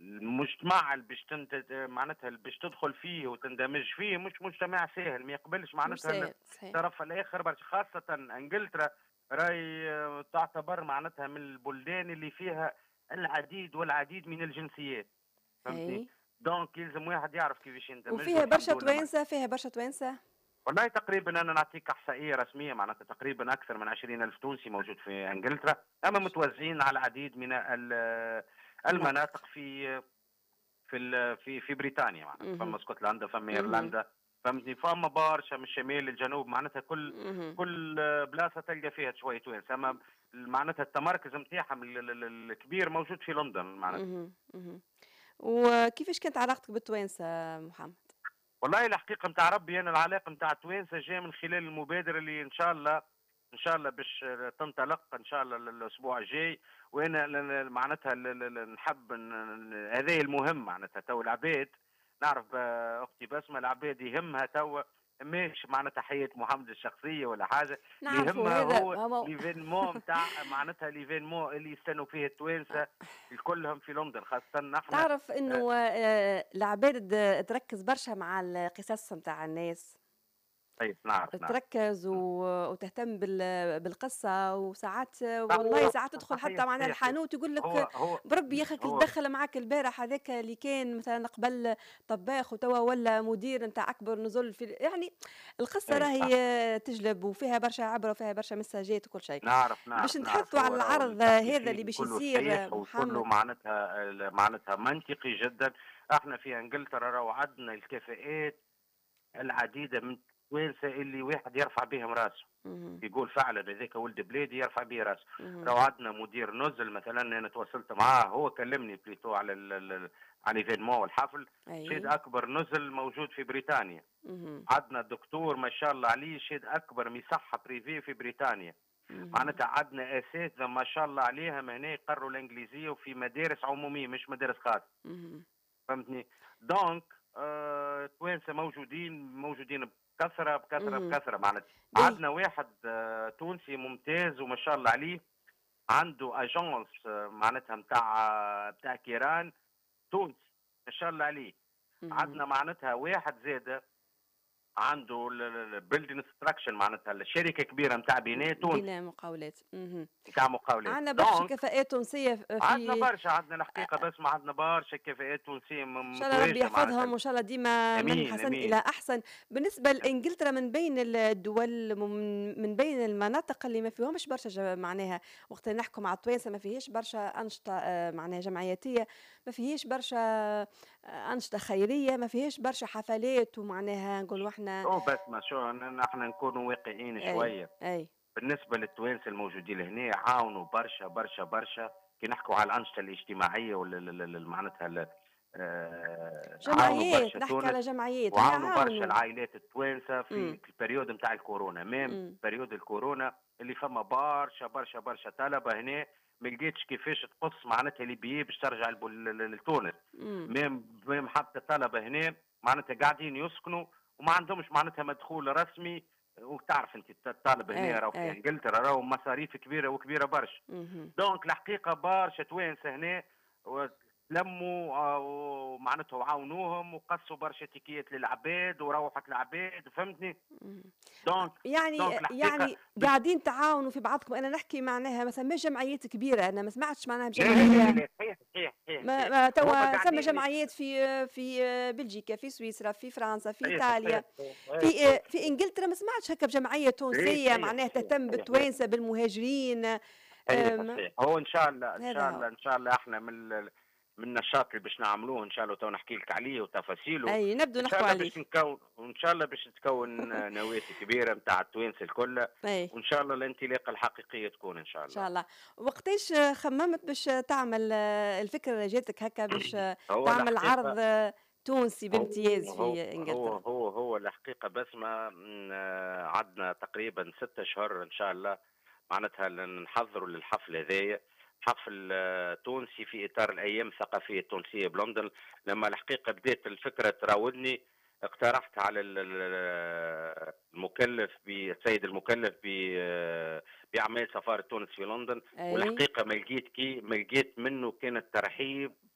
المجتمع اللي باش معناتها اللي باش تدخل فيه وتندمج فيه مش مجتمع سهل، ما يقبلش مش معناتها سهل، صحيح. الطرف الآخر برشا، خاصة إنجلترا راهي تعتبر معناتها من البلدان اللي فيها العديد والعديد من الجنسيات، فهمتني؟ أي. دونك يلزم واحد يعرف كيفاش يندمج وفيها والحمد برشا لله توانسة، فيها برشا توانسة؟ والله تقريبا انا نعطيك احصائيه رسميه، معناتها تقريبا اكثر من 20,000 تونسي موجود في انجلترا، اما متوزعين على العديد من مناطق. المناطق في بريطانيا، معناتها اهم. فما اسكتلندا، فما اهم. ايرلندا، فهمتني، فما برشا من الشمال للجنوب، معناتها اهم. كل بلاصه تلقى فيها شويه توانسه، اما معناتها التمركز نتاعهم الكبير موجود في لندن معناتها. اهم. اهم. وكيفاش كانت علاقتك بالتوانسة محمد؟ والله الحقيقه نتاع ربي، انا العلاقه نتاع التوانسه جايه من خلال المبادره اللي ان شاء الله باش تنطلق ان شاء الله الاسبوع الجاي، وانا معناتها نحب هذا المهم، معناتها تو العباد نعرف اختي بسمه، العباد يهمها تو مش معناتها حياه محمد الشخصيه ولا حاجه، اللي نعرفوا يهمها هذا هو هو. ليفينمون نتاع معناتها ليفينمون اللي يستنوا فيه التوانسه الكلهم في لندن، خاصه احنا. تعرف إنه العباد تركّز برشا مع القصص متاع الناس، طيب نعرف. تركّز وتهتم بالقصة، وساعات والله صحيح، ساعات تدخل صحيح، حتى معناها صحيح. الحانوت يقول هو لك هو بربي يا أخي كي هو تدخّل معاك البارح هذاك اللي كان مثلًا قبل طباخ وتوا ولا مدير نتاع أكبر نزل في يعني القصة أي راهي صح. تجلب وفيها برشا عبرة وفيها برشا مساجات وكل شيء. باش نعرف نتحدثوا على هو راهو العرض هذا التحليل اللي باش كله يصير صحيح وكله محمد. معناتها معناتها منطقي جدًا. احنا في انجلترا راهو عندنا الكفاءات العديدة من التوانسة اللي واحد يرفع بهم راسه. اهم. يقول فعلا هذاك ولد بلادي يرفع به راسه. اهم. راهو عندنا مدير نزل مثلا، انا تواصلت معاه، هو كلمني بليتو على على الايفينمون والحفل، شهد أي. اكبر نزل موجود في بريطانيا. اهم. عندنا الدكتور ما شاء الله عليه شهد اكبر مصحه بريفي في بريطانيا. اهم. معناتها عندنا اساتذه ما شاء الله عليهم هنا يقروا الانجليزيه وفي مدارس عموميه مش مدارس خاصه، اهم. فهمتني. دونك التوانسه موجودين بكثره بكثره اهم. بكثره، معناتها باهي. عندنا واحد تونسي ممتاز وما شاء الله عليه، عنده اجونس معناتها بتاع كيران، تونسي ما شاء الله عليه. اهم. عندنا معناتها واحد زاده عنده البيلدينج ستراكشن، معناتها الشركه كبيره نتاع بناء تونسي، بناء مقاولات. اهم. نتاع مقاولات. عندنا برشا دونك كفاءات تونسية عندنا في برشا، عندنا الحقيقه بس ما عندنا برشا كفاءات تونسيه إن شاء الله ربي متواجده يحفظهم معناتها. وإن شاء الله ديما من امين حسن امين. إلى أحسن. بالنسبة لإنجلترا من بين الدول من بين المناطق اللي ما فيهمش برشا معناها وقت اللي نحكوا مع التوانسة ما فيهاش برشا أنشطة معناها جمعياتية، ما فيهاش برشا أنشطة خيرية، ما فيهاش برشا حفلات ومعناها نقولوا إحنا. هو بس ما شو نحن نكونوا واقعيين أي. شويه. أي. بالنسبه للتوانسه الموجودين هنا عاونوا برشا برشا برشا، كي نحكوا على الانشطه الاجتماعيه ولا معناتها عاونوا جمعيات، برشا نحكي تونس، على جمعيات هي وعاونوا برشا عاونوا. العائلات التوانسه إمم. في البريود نتاع الكورونا، ميم إمم. بريود الكورونا اللي فما برشا برشا برشا طلبه هنا ما لقيتش كيفاش تقص معناتها اللي بيه باش ترجع لتونس. إمم. ميم حتى طلبه هنا معناتها قاعدين يسكنوا وما عندهمش معناتها مدخول رسمي، وتعرف انت الطالب هنا أي. راهو في أي. انجلترا راهو مصاريف كبيره وكبيره برشا. اهم. دونك الحقيقه برشا توانسه هنا تلموا ومعناتها وعاونوهم وقصوا برشا تيكيات للعباد وروحت العباد، فهمتني. إمم. دونك يعني الحقيقه يعني قاعدين تعاونوا في بعضكم، أنا نحكي معناها ما ثماش جمعيات كبيرة، أنا ما سمعتش معناها لا لا لا لا بجمعية. لا، صحيح صحيح صحيح ما صحيح. ما هما توا ثم قاعدين جمعيات في بلجيكا، في سويسرا، في فرنسا، في صحيح إيطاليا، صحيح صحيح في إنجلترا ما سمعتش هكا بجمعية صحيح تونسية صحيح معناها صحيح تهتم صحيح بالتوانسة، بالمهاجرين. صحيح آمم. صحيح. هو ان شاء الله ان هذا شاء هو. الله ان شاء الله احنا من النشاط اللي باش نعملوه ان شاء الله تو نحكي لك عليه وتفاصيله. أي نبدو ان شاء نحكوا الله عليه. باش نكون، وان شاء الله باش تكون نواه كبيره نتاع التوانسه الكل، أي. وان شاء الله الانطلاقه الحقيقيه تكون ان شاء إن شاء الله. الله. وقتاش خممت باش تعمل الفكرة اللي جاتك هكا باش هو تعمل عرض الحقيقه تونسي بامتياز هو في هو إنجلترا؟ هو هو الحقيقه بسمه عندنا تقريبا 6 اشهر ان شاء الله، معناتها نحضروا للحفل هذايا، حفل تونسي في اطار الايام الثقافيه التونسيه بلندن. لما الحقيقه بدات الفكره تراودني، اقترحت على المكلف السيد المكلف باعمال سفاره تونس في لندن، أي. والحقيقه ما لقيت منه كان الترحيب